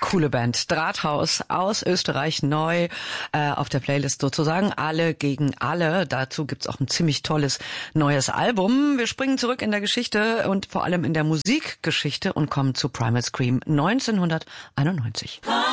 coole Band. Drahthaus aus Österreich, neu auf der Playlist sozusagen. Alle gegen alle. Dazu gibt's auch ein ziemlich tolles neues Album. Wir springen zurück in der Geschichte und vor allem in der Musikgeschichte und kommen zu Primal Scream 1991.